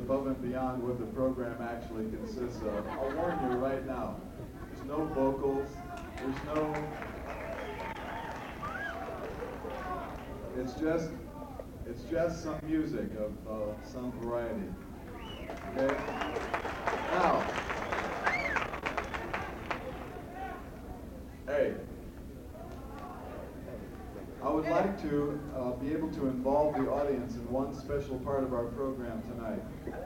above and beyond what the program actually consists of. I'll warn you right now, there's no vocals, it's just some music of some variety. Okay? Now, hey, I would like to be able to involve the audience in one special part of our program tonight.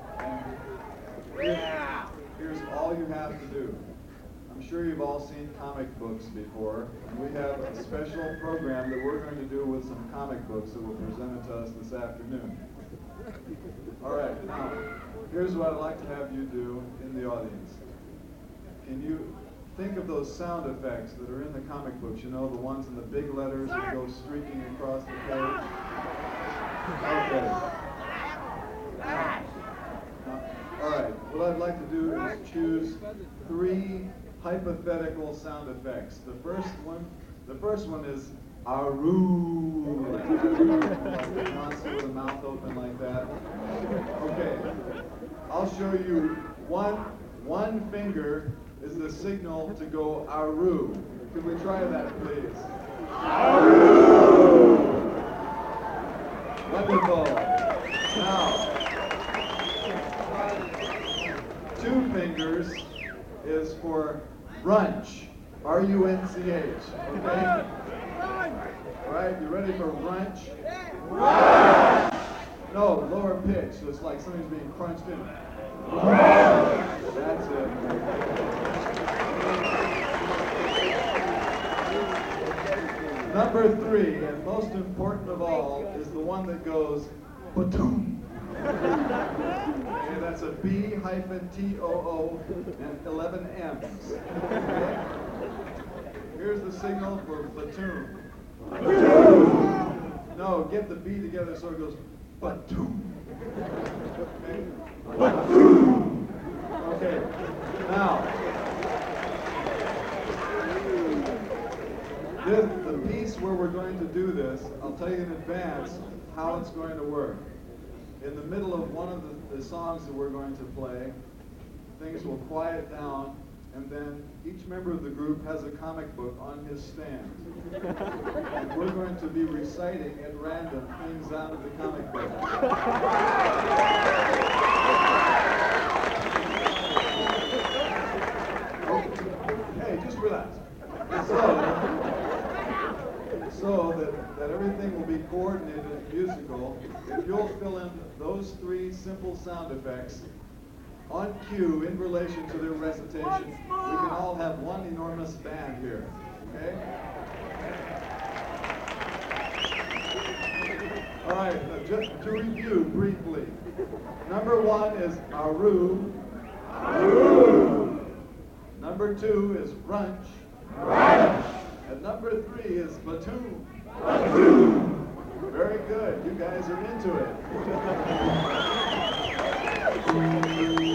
And here's all you have to do. I'm sure you've all seen comic books before, and we have a special program that we're going to do with some comic books that were presented to us this afternoon. All right, now, here's what I'd like to have you do in the audience. Can you think of those sound effects that are in the comic books, you know, the ones in the big letters that go streaking across the page? Okay. All right, what I'd like to do is choose 3 hypothetical sound effects. The first one is Aru, like a monster with a mouth open like that. Okay, I'll show you one finger is the signal to go Aru. Could we try that, please? Aru! Wonderful. Now, 2 fingers is for brunch. R-U-N-C-H. Okay? All right, you ready for brunch? Brunch! No, lower pitch, so it's like something's being crunched in. That's it. Number 3, and most important of all, is the one that goes ba-toom. Okay, that's a B-T-O-O and 11 M's. Okay? Here's the signal for platoon. No, get the B together so it goes ba-toom. Okay? Okay, now, the piece where we're going to do this, I'll tell you in advance how it's going to work. In the middle of one of the songs that we're going to play, things will quiet down, and then each member of the group has a comic book on his stand. And we're going to be reciting at random things out of the comic book. Hey, just relax. So that everything will be coordinated and musical, if you'll fill in those 3 simple sound effects on cue in relation to their recitation, we can all have one enormous band here. Okay? All right, just to review briefly. Number 1 is Aru. Aru. Number 2 is Brunch. Brunch. And number 3 is Platoon. Platoon. Very good. You guys are into it.